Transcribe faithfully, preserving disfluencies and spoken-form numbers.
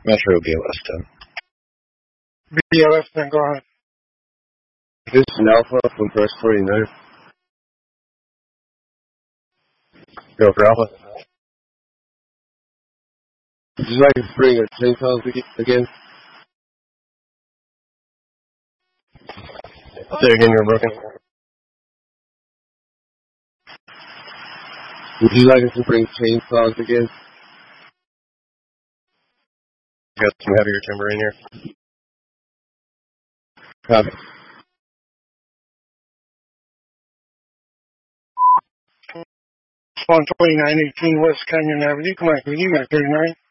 Metro B L S ten. B L S ten, go ahead. This is an Alpha from Press forty-nine. Go for Alpha. Would you like to bring a chainsaws again? Say again, you're broken. Would you like us to bring chainsaws again? Got some heavier timber in here. Copy. one twenty-nine eighteen West Canyon Avenue. Come on, you got thirty-nine.